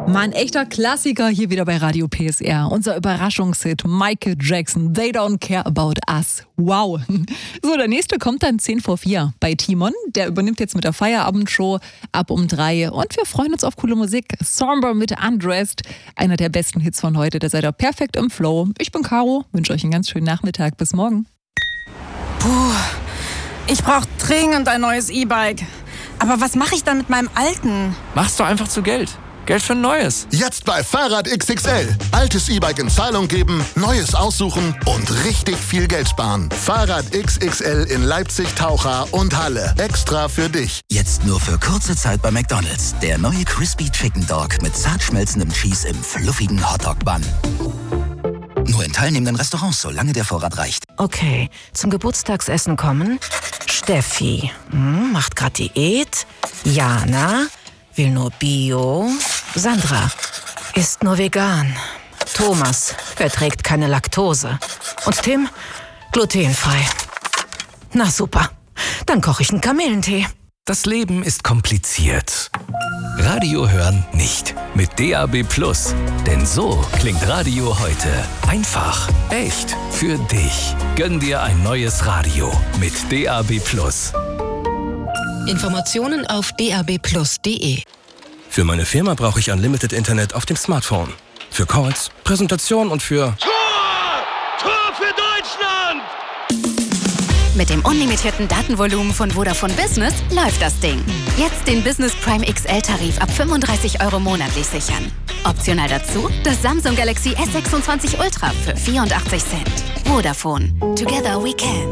Ein echter Klassiker hier wieder bei Radio PSR. Unser Überraschungshit Michael Jackson, They Don't Care About Us. Wow. So, der nächste kommt dann 4:10 bei Timon. Der übernimmt jetzt mit der Feierabendshow ab um 3. Und wir freuen uns auf coole Musik. Somber mit Undressed. Einer der besten Hits von heute. Da seid ihr perfekt im Flow. Ich bin Caro. Wünsche euch einen ganz schönen Nachmittag. Bis morgen. Puh, ich brauche dringend ein neues E-Bike. Aber was mache ich dann mit meinem alten? Machst du einfach zu Geld. Geld für ein neues. Jetzt bei Fahrrad XXL. Altes E-Bike in Zahlung geben, neues aussuchen und richtig viel Geld sparen. Fahrrad XXL in Leipzig, Taucha und Halle. Extra für dich. Jetzt nur für kurze Zeit bei McDonald's. Der neue Crispy Chicken Dog mit zart schmelzendem Cheese im fluffigen Hotdog-Bun. Nur in teilnehmenden Restaurants, solange der Vorrat reicht. Okay, zum Geburtstagsessen kommen. Steffi, macht grad Diät. Jana, will nur Bio. Sandra, isst nur vegan. Thomas, verträgt keine Laktose. Und Tim, glutenfrei. Na super, dann koche ich einen Kamillentee. Das Leben ist kompliziert. Radio hören nicht. Mit DAB+. Denn so klingt Radio heute. Einfach, echt, für dich. Gönn dir ein neues Radio mit DAB+. Informationen auf dabplus.de. Für meine Firma brauche ich Unlimited Internet auf dem Smartphone. Für Calls, Präsentationen und für... Tor für Deutschland! Mit dem unlimitierten Datenvolumen von Vodafone Business läuft das Ding. Jetzt den Business Prime XL-Tarif ab 35 € monatlich sichern. Optional dazu das Samsung Galaxy S26 Ultra für 84 Cent. Vodafone. Together we can.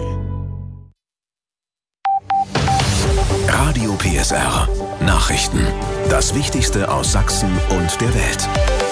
Radio PSR. Nachrichten. Das Wichtigste aus Sachsen und der Welt.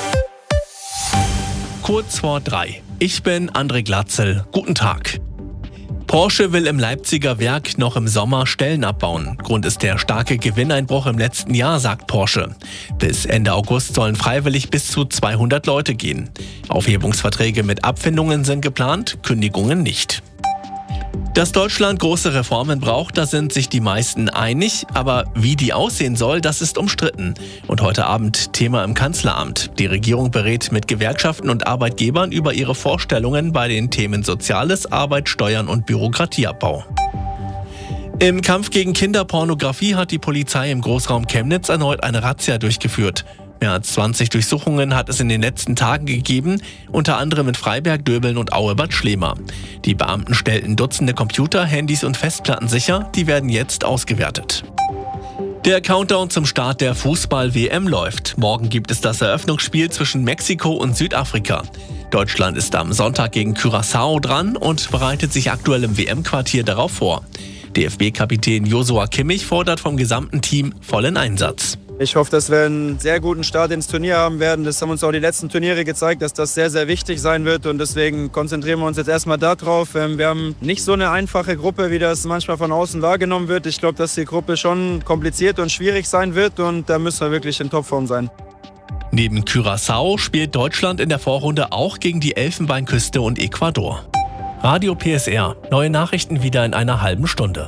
Kurz vor 3. Ich bin André Glatzel. Guten Tag. Porsche will im Leipziger Werk noch im Sommer Stellen abbauen. Grund ist der starke Gewinneinbruch im letzten Jahr, sagt Porsche. Bis Ende August sollen freiwillig bis zu 200 Leute gehen. Aufhebungsverträge mit Abfindungen sind geplant, Kündigungen nicht. Dass Deutschland große Reformen braucht, da sind sich die meisten einig. Aber wie die aussehen soll, das ist umstritten. Und heute Abend Thema im Kanzleramt. Die Regierung berät mit Gewerkschaften und Arbeitgebern über ihre Vorstellungen bei den Themen Soziales, Arbeit, Steuern und Bürokratieabbau. Im Kampf gegen Kinderpornografie hat die Polizei im Großraum Chemnitz erneut eine Razzia durchgeführt. Mehr als 20 Durchsuchungen hat es in den letzten Tagen gegeben, unter anderem in Freiberg, Döbeln und Aue-Bad Schlema. Die Beamten stellten Dutzende Computer, Handys und Festplatten sicher, die werden jetzt ausgewertet. Der Countdown zum Start der Fußball-WM läuft. Morgen gibt es das Eröffnungsspiel zwischen Mexiko und Südafrika. Deutschland ist am Sonntag gegen Curaçao dran und bereitet sich aktuell im WM-Quartier darauf vor. DFB-Kapitän Joshua Kimmich fordert vom gesamten Team vollen Einsatz. Ich hoffe, dass wir einen sehr guten Start ins Turnier haben werden. Das haben uns auch die letzten Turniere gezeigt, dass das sehr, sehr wichtig sein wird. Und deswegen konzentrieren wir uns jetzt erstmal darauf. Wir haben nicht so eine einfache Gruppe, wie das manchmal von außen wahrgenommen wird. Ich glaube, dass die Gruppe schon kompliziert und schwierig sein wird. Und da müssen wir wirklich in Topform sein. Neben Curaçao spielt Deutschland in der Vorrunde auch gegen die Elfenbeinküste und Ecuador. Radio PSR. Neue Nachrichten wieder in einer halben Stunde.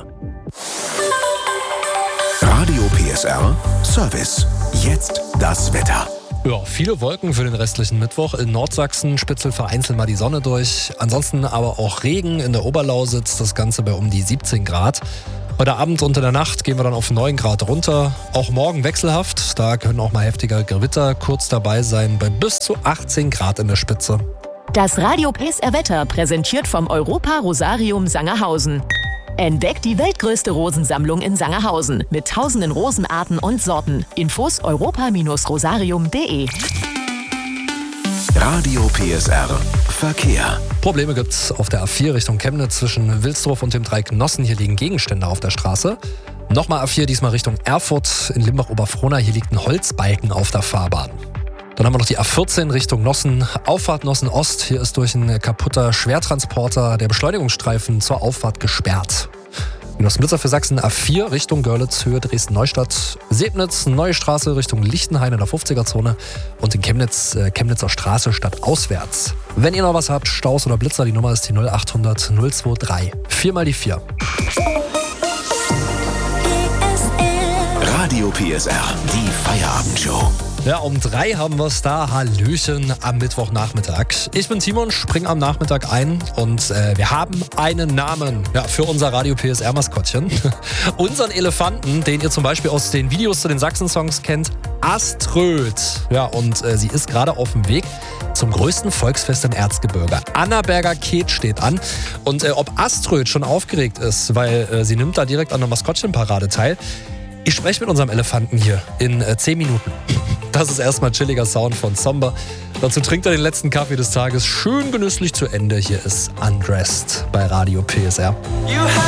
Radio PSR Service. Jetzt das Wetter. Ja, viele Wolken für den restlichen Mittwoch. In Nordsachsen spitzelt vereinzelt mal die Sonne durch. Ansonsten aber auch Regen in der Oberlausitz. Das Ganze bei um die 17 Grad. Heute Abend und in der Nacht gehen wir dann auf 9 Grad runter. Auch morgen wechselhaft. Da können auch mal heftiger Gewitter kurz dabei sein. Bei bis zu 18 Grad in der Spitze. Das Radio PSR Wetter präsentiert vom Europa Rosarium Sangerhausen. Entdeckt die weltgrößte Rosensammlung in Sangerhausen mit tausenden Rosenarten und Sorten. Infos europa-rosarium.de. Radio PSR Verkehr. Probleme gibt's auf der A4 Richtung Chemnitz zwischen Wilsdorf und dem Dreieck Nossen. Hier liegen Gegenstände auf der Straße. Nochmal A4, diesmal Richtung Erfurt in Limbach-Oberfrohna. Hier liegt ein Holzbalken auf der Fahrbahn. Dann haben wir noch die A14 Richtung Nossen, Auffahrt Nossen Ost. Hier ist durch ein kaputter Schwertransporter der Beschleunigungsstreifen zur Auffahrt gesperrt. Genossen-Blitzer für Sachsen A4 Richtung Görlitz, Höhe Dresden-Neustadt. Sebnitz, Neue Straße Richtung Lichtenhain in der 50er-Zone. Und in Chemnitz, Chemnitzer Straße stadtauswärts. Wenn ihr noch was habt, Staus oder Blitzer, die Nummer ist die 0800 023. 4 mal die 4. Radio PSR, die Feierabendshow. Ja, um 3 haben wir es da. Hallöchen am Mittwochnachmittag. Ich bin Timon, spring am Nachmittag ein und wir haben einen Namen für unser Radio PSR-Maskottchen. Unseren Elefanten, den ihr zum Beispiel aus den Videos zu den Sachsen-Songs kennt, Aströd. Ja, und sie ist gerade auf dem Weg zum größten Volksfest im Erzgebirge. Annaberger Ket steht an. Und ob Aströd schon aufgeregt ist, weil sie nimmt da direkt an der Maskottchenparade teil. Ich spreche mit unserem Elefanten hier in 10 Minuten. Das ist erstmal chilliger Sound von Somber. Dazu trinkt er den letzten Kaffee des Tages schön genüsslich zu Ende. Hier ist Undressed bei Radio PSR.